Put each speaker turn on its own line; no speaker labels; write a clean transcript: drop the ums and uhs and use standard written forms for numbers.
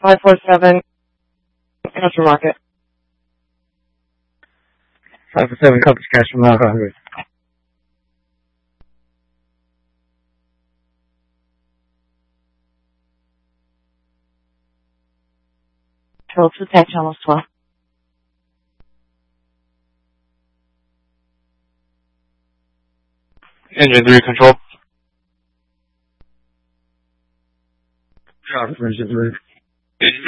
547 Customer Market.
547 Compass Customer Market.
Control 2 patch almost 12.
Engine 3 control.
Engine 3.